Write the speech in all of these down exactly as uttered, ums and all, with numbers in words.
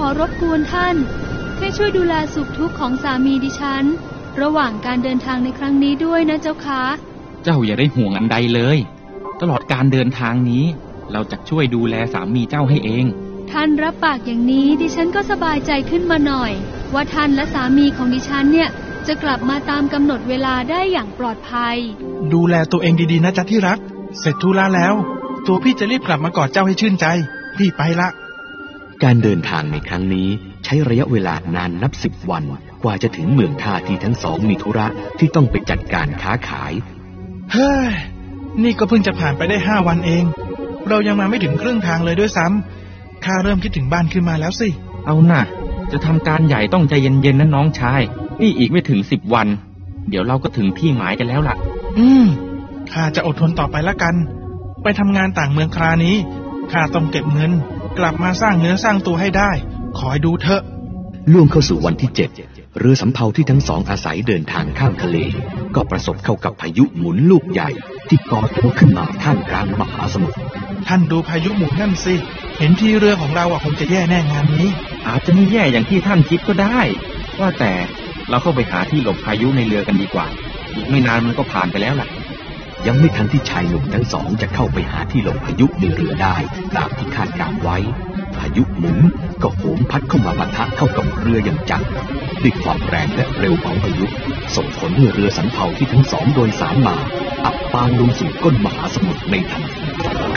อรบกวนท่านให้ช่วยดูแลสุขทุกข์ของสามีดิฉันระหว่างการเดินทางในครั้งนี้ด้วยนะเจ้าคะเจ้าอย่าได้ห่วงอันใดเลยตลอดการเดินทางนี้เราจะช่วยดูแลสามีเจ้าให้เองท่านรับปากอย่างนี้ดิฉันก็สบายใจขึ้นมาหน่อยว่าท่านและสามีของดิฉันเนี่ยจะกลับมาตามกำหนดเวลาได้อย่างปลอดภัยดูแลตัวเองดีๆนะจ๊ะที่รักเสร็จธุระแล้วตัวพี่จะรีบกลับมากอดเจ้าให้ชื่นใจพี่ไปละการเดินทางในครั้งนี้ใช้ระยะเวลานานนับสิบวันกว่าจะถึงเมืองท่าที่ทั้งสองมีธุระที่ต้องไปจัดการค้าขายเฮ้ยนี่ก็เพิ่งจะผ่านไปได้ห้าวันเองเรายังมาไม่ถึงครึ่งทางเลยด้วยซ้ำข้าเริ่มคิดถึงบ้านขึ้นมาแล้วสิเอาน่ะจะทำการใหญ่ต้องใจเย็นๆนะน้องชายนี่อีกไม่ถึงสิบวันเดี๋ยวเราก็ถึงที่หมายกันแล้วล่ะอืมข้าจะอดทนต่อไปละกันไปทำงานต่างเมืองคราวนี้ข้าต้องเก็บเงินกลับมาสร้างเนื้อสร้างตัวให้ได้คอยดูเถอะล่วงเข้าสู่วันที่เจ็ดเรือสำเภาที่ทั้งสองอาศัยเดินทางข้ามทะเลก็ประสบเข้ากับพายุหมุนลูกใหญ่ที่ก่อตัวขึ้นมาท่ามกลางมหาสมุทรท่านดูพายุหมุนนั่นสิเห็นทีเรือของเราอ่ะคงจะแย่แน่งานนี้อาจจะไม่แย่อย่างที่ท่านคิดก็ได้ว่าแต่เราเข้าไปหาที่หลบพายุในเรือกันดีกว่าอีกไม่นานมันก็ผ่านไปแล้วล่ะยังไม่ทันที่ชายหนุ่มทั้งสองจะเข้าไปหาที่หลบพายุในเรือได้ตามที่คาดการไว้พายุหมุนก็โหมพัดเข้ามาปะทะเข้ากับเรืออย่างจังด้วยความแรงและเร็วของพายุส่งผลให้เรือสำเภาที่ทั้งสองโดยสารมาอับปางลงสู่ก้นมหาสมุทรในทันที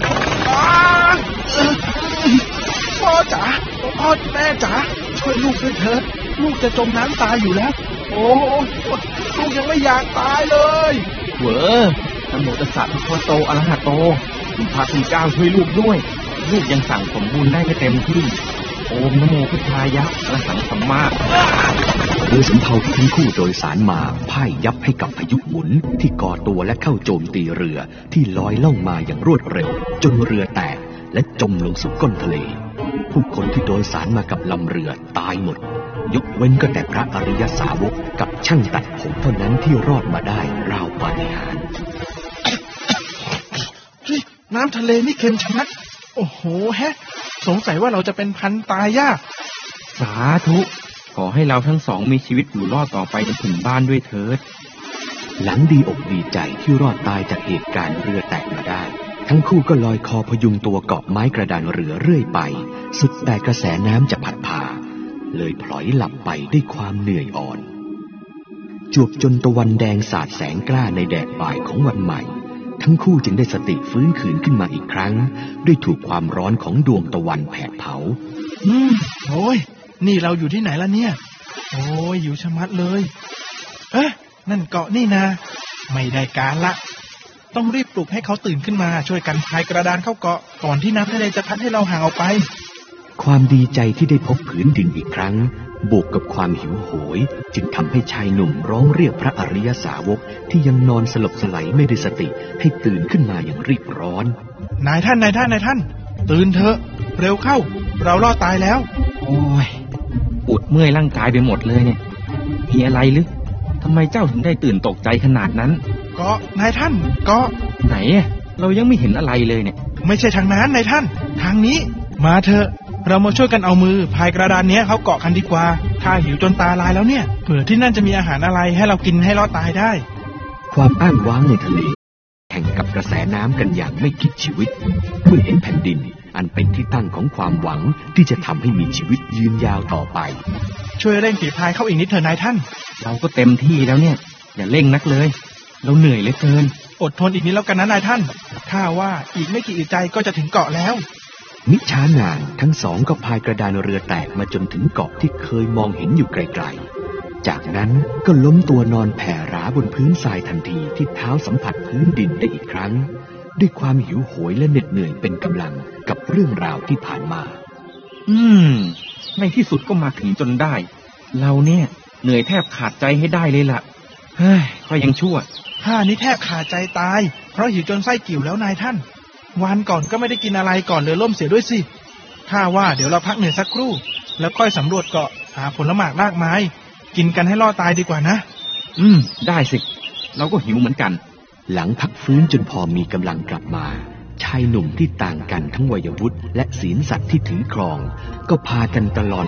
พ่อจ๋าพ่อแม่จ๋าช่วยลูกด้วยเถิดลูกจะจมน้ำตายอยู่แล้วโอ้ลูกยังไม่อยากตายเลยเว้อนะโมตัสสะภะคะวะโตอะระหะโตพระคุณเจ้าช่วยลูกด้วยลูกยังสั่งสมบูรณ์ได้ไม่เต็มที่โอมนะโมพุทธายะอรหังสัมมาเรือสำเภาที่ทั้งคู่โดยสารมาพ่ายยับให้กับพายุหมุนที่ก่อตัวและเข้าโจมตีเรือที่ลอยล่องมาอย่างรวดเร็วจนเรือแตกและจมลงสู่ก้นทะเลผู้คนที่โดยสารมากับลำเรือตายหมดยกเว้นก็แต่พระอริยสาวกกับช่างตัดผมเท่านั้นที่รอดมาได้ราวปาฏิหาริย์น้ำทะเลนี่เค็มชะมัดโอ้โหแฮะสงสัยว่าเราจะเป็นพันตายยากสาธุขอให้เราทั้งสองมีชีวิตอยู่รอดต่อไปจนถึงบ้านด้วยเถิดหลังดีอกดีใจที่รอดตายจากเหตุการณ์เรือแตกมาได้ทั้งคู่ก็ลอยคอพยุงตัวเกาะไม้กระดานเรือเรื่อยไปสุดแต่กระแสน้ำจะพัดพาเลยพลอยหลับไปด้วยความเหนื่อยอ่อนจวบจนตะวันแดงสาดแสงกล้าในแดดบ่ายของวันใหม่ทั้งคู่จึงได้สติฟื้นคืนขึ้นมาอีกครั้งด้วยถูกความร้อนของดวงตะวันแผดเผาอืมโอ้ยนี่เราอยู่ที่ไหนล่ะเนี่ยโอ้ยอยู่ชะมัดเลยเอ๊ะนั่นเกาะนี่นาไม่ได้การละต้องรีบปลุกให้เขาตื่นขึ้นมาช่วยกันพายกระดานเข้าเกาะก่อนที่น้ำทะเลจะพัดให้เราห่างออกไปความดีใจที่ได้พบผืนดินอีกครั้งบวกกับความหิวโหยจึงทำให้ชายหนุ่มร้องเรียกพระอริยสาวกที่ยังนอนสลบสลายไม่ได้สติให้ตื่นขึ้นมาอย่างรีบร้อนนายท่านนายท่านนายท่านตื่นเถอะเร็วเข้าเรารอดตายแล้วโอ้ยปวดเมื่อยร่างกายไปหมดเลยเนี่ยมีอะไรหรือทำไมเจ้าถึงได้ตื่นตกใจขนาดนั้นก็นายท่านก็ไหนเรายังไม่เห็นอะไรเลยเนี่ยไม่ใช่ทางนั้นนายท่านทางนี้มาเถอะเรามาช่วยกันเอามือพายกระดานนี้เขาเกาะกันดีกว่าถ้าหิวจนตาลายแล้วเนี่ยเผื่อที่นั่นจะมีอาหารอะไรให้เรากินให้รอดตายได้ความอ้างว้างในทะเลแข่งกับกระแสน้ำกันอย่างไม่คิดชีวิตเมื่อเห็นแผ่นดินอันเป็นที่ตั้งของความหวังที่จะทำให้มีชีวิตยืนยาวต่อไปช่วยเร่งฝีพายเข้าอีกนิดเถอะนายท่านเราก็เต็มที่แล้วเนี่ยอย่าเร่งนักเลยเราเหนื่อยเหลือเกินอดทนอีกนิดแล้วกันนะนายท่านข้าว่าอีกไม่กี่อึดใจก็จะถึงเกาะแล้วมิช้านานทั้งสองก็พายกระดานเรือแตกมาจนถึงเกาะที่เคยมองเห็นอยู่ไกลๆจากนั้นก็ล้มตัวนอนแผ่ราบนพื้นทรายทันทีที่เท้าสัมผัสพื้นดินได้อีกครั้งด้วยความหิวโหยและเหน็ดเหนื่อยเป็นกำลังกับเรื่องราวที่ผ่านมาอืมในที่สุดก็มาถึงจนได้เราเนี่ยเหนื่อยแทบขาดใจให้ได้เลยล่ะเฮ้ยก็ยังชั่วข้านี่แทบขาดใจตายเพราะหิวจนไส้กิ่วแล้วนายท่านวันก่อนก็ไม่ได้กินอะไรก่อนเรือล่มเสียด้วยสิข้าว่าเดี๋ยวเราพักเหนื่อยสักครู่แล้วค่อยสำรวจเกาะหาผลหมากรากไม้กินกันให้รอดตายดีกว่านะอืมได้สิเราก็หิวเหมือนกันหลังพักฟื้นจนพอมีกำลังกลับมาชายหนุ่มที่ต่างกันทั้งวัยวุฒิและศีลสัตว์ที่ถือครองก็พากันตลอด